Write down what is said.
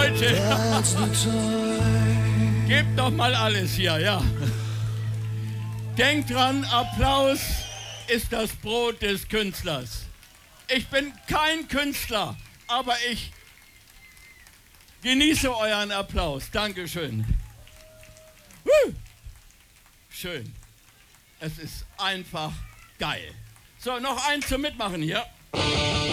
bitte. Gebt doch mal alles hier, ja. Denkt dran, Applaus ist das Brot des Künstlers. Ich bin kein Künstler, aber ich genieße euren Applaus. Dankeschön. Schön. Es ist einfach geil. So, noch einen zum Mitmachen hier.